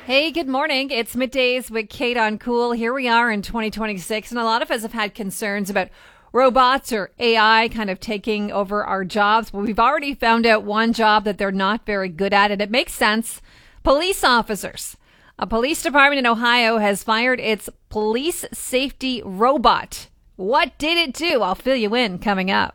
Hey, good morning. It's middays with Kate on Cool. Here we are in 2026, and a lot of us have had concerns about robots or AI kind of taking over our jobs. Well, we've already found out one job that they're not very good at, and it makes sense. Police officers. A police department in Ohio has fired its police safety robot. What did it do? I'll fill you in coming up.